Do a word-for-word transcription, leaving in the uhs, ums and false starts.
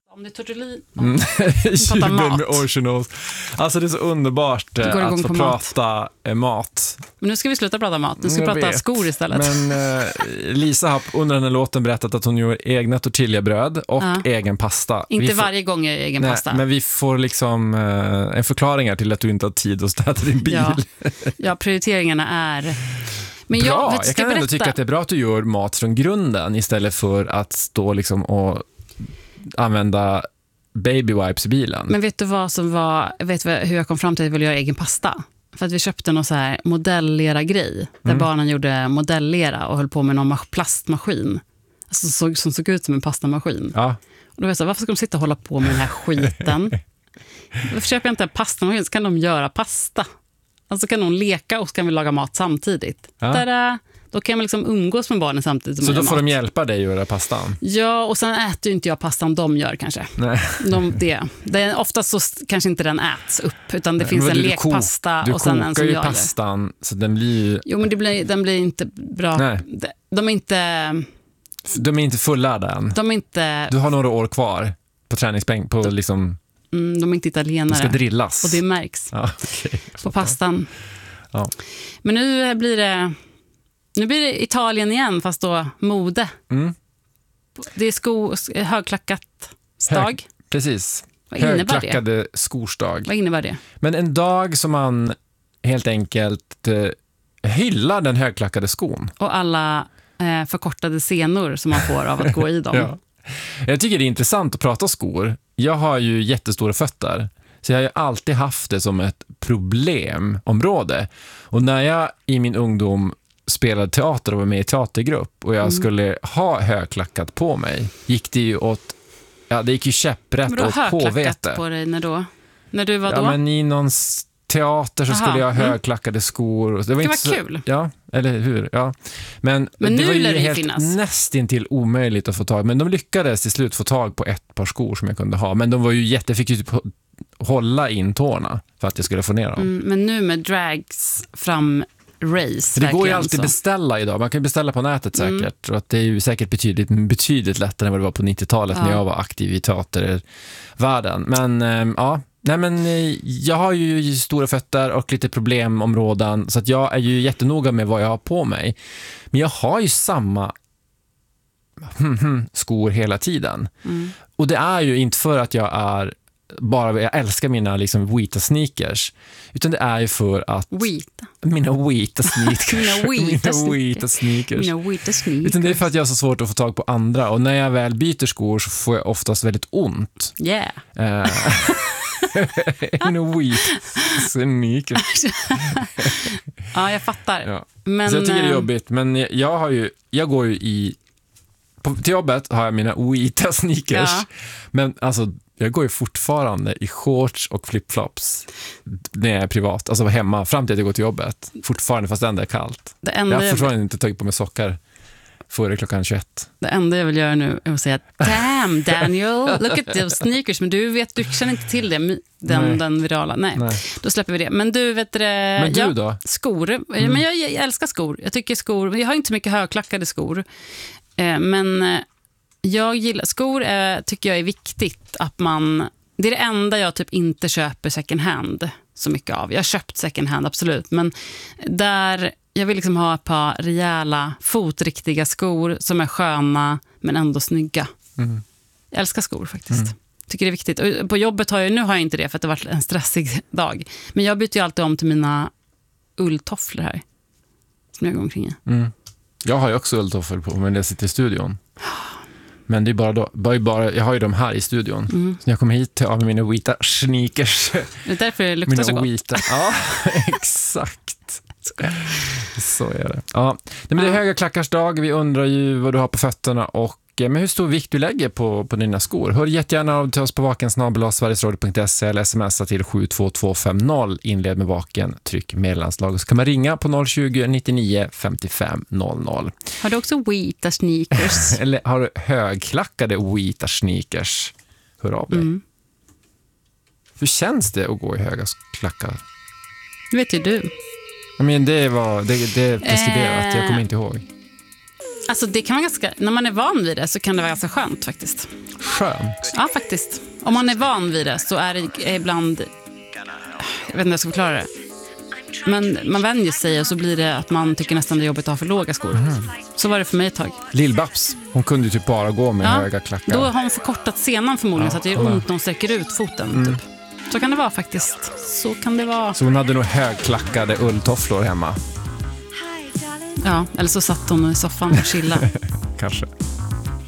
Om det är tortellini. Mm. Jubel med originals. Alltså det är så underbart att få på prata mat. mat. Men nu ska vi sluta prata mat. Nu ska vi Jag prata vet. skor istället. Men eh, Lisa har under den här låten berättat att hon gör egna tortillabröd och ja. egen pasta. Inte får, varje gång jag gör egen nej, pasta. Men vi får liksom eh, en förklaring här till att du inte har tid att städa din bil. Ja, ja prioriteringarna är... Men bra, jag, vet, jag kan ändå berätta. tycka att det är bra att du gör mat från grunden istället för att stå liksom och använda baby wipes i bilen. Men vet du vad som var, vet du hur jag kom fram till att jag ville göra egen pasta? För att vi köpte någon så här modellera grej där mm. barnen gjorde modellera och höll på med någon plastmaskin alltså, som, som såg ut som en pastamaskin. Ja. Och då var jag så här, varför ska de sitta och hålla på med den här skiten? Varför köper jag inte en pastamaskin så kan de göra pasta? Alltså kan de leka och så kan vi laga mat samtidigt. Ja. Tada! Då kan man liksom umgås med barnen samtidigt som så då får mat. de hjälpa dig att göra pastan? Ja, och sen äter ju inte jag pastan de gör kanske. Nej. De, det. det är, oftast så kanske inte den äts upp, utan det Nej, finns en du, lekpasta du och sen en som ju jag pastan, gör. Så den blir ju... Jo, men det blir, den blir inte bra. Nej. De, de är inte... De är inte fullärda än. De är inte... Du har några år kvar på träningsbänk på de, liksom... Mm, de är inte italienare. De ska drillas. Och det märks ja, okay. på pastan. Ja. Men nu blir det... Nu blir det Italien igen, fast då mode. Mm. Det är sko, högklackat stag. Hög, precis. Vad innebär Högklackade det? skorsdag. Vad innebär det? Men en dag som man helt enkelt eh, hyllar den högklackade skon. Och alla eh, förkortade senor som man får av att gå i dem. Ja. Jag tycker det är intressant att prata skor. Jag har ju jättestora fötter. Så jag har ju alltid haft det som ett problemområde. Och när jag i min ungdom spelade teater och var med i teatergrupp och jag mm. skulle ha högklackat på mig, gick det ju åt, ja det gick ju käpprätt åt påvete. Högklackat på dig när då? När du var ja, då? Ja men i någon teater så Aha. skulle jag ha högklackade skor. Det var, det inte var så, kul. Ja, eller hur? Ja. Men, men det nu var ju lär det helt finnas. nästintill omöjligt att få tag. Men de lyckades till slut få tag på ett par skor som jag kunde ha. Men de var ju jätte, fick ju typ hålla in tårna för att jag skulle få ner dem. Mm, men nu med drags fram race. Det går ju alltid så. beställa idag. Man kan beställa på nätet säkert. Mm. Och att det är ju säkert betydligt, betydligt lättare än vad det var på nittiotalet ja. När jag var aktiv i teatervärlden. Men ähm, ja, nej men jag har ju stora fötter och lite problemområden så att jag är ju jättenoga med vad jag har på mig. Men jag har ju samma skor hela tiden. Mm. Och det är ju inte för att jag är bara jag älskar mina liksom vita sneakers utan det är ju för att Wheat. mina vita sneakers mina vita mina vita sneakers mina vita sneakers utan det är för att jag har så svårt att få tag på andra och när jag väl byter skor så får jag oftast väldigt ont. Yeah. Uh, mina vita sneakers. Ja, jag fattar. Ja. Men, så jag tycker det är jobbigt men jag har ju jag går ju i på, till jobbet har jag mina vita sneakers ja. Men alltså jag går ju fortfarande i shorts och flipflops när jag är privat. Alltså var hemma fram till att jag går till jobbet. Fortfarande fast det ändå är kallt. Det enda jag har fortfarande jag... inte tagit på mig sockar före klockan tjugoett. Det enda jag vill göra nu är att säga damn Daniel, look at those sneakers. Men du vet, du känner inte till det, den, den virala. Nej. Nej, då släpper vi det. Men du vet det... Men du ja, då? Skor. Mm. Men jag, jag älskar skor. Jag tycker skor, jag har inte så mycket högklackade skor. Eh, men... Jag gillar skor, eh, tycker jag är viktigt att man, det är det enda jag typ inte köper second hand så mycket av. Jag har köpt second hand, absolut, men där jag vill liksom ha ett par rejäla fotriktiga skor som är sköna men ändå snygga. Mm. Jag älskar skor faktiskt. Mm. Tycker det är viktigt. Och på jobbet har jag, nu har jag inte det för att det har varit en stressig dag. Men jag byter ju alltid om till mina ulltofflor här som jag går omkring i. Mm. Jag har ju också ulltofflor på men jag sitter i studion. Men det är bara då, bara, bara, jag har ju dem här i studion. Mm. Så när jag kommer hit till av mina vita sneakers. Det är därför det luktar mina så gott. Vita. Ja, exakt. Så är det. Ja. Men det är höga klackars dag. Vi undrar ju vad du har på fötterna och men hur stor vikt du lägger på, på dina skor. Hör jättegärna av till oss på vaken snabel-a sverigesradio punkt se eller smsa till sju två två fem noll. Inled med vaken, tryck meddelandslag. Så kan man ringa på noll tjugo nittionio femtiofem noll noll. Har du också vita sneakers? Eller har du högklackade vita sneakers? Hör av dig. Mm. Hur känns det att gå i höga klackar? Det vet ju du. Jag menar, det var det, det är preskriberat. Eh... Jag kommer inte ihåg. Alltså det kan vara ganska, när man är van vid det så kan det vara ganska skönt faktiskt. Skönt? Ja, faktiskt. Om man är van vid det så är det ibland, jag vet inte hur jag ska förklara det. Men man vänjer sig och så blir det att man tycker nästan det är jobbigt att ha för låga skor. Mm. Så var det för mig ett tag. Lill-Babs, hon kunde ju typ bara gå med ja, höga klackar. Då har hon förkortat senan förmodligen ja, så att det gör ont när hon sträcker ut foten. Mm. Typ. Så kan det vara faktiskt. Så kan det vara. Så hon hade nog högklackade ulltofflor hemma? Ja, eller så satt hon i soffan och chillade. Kanske.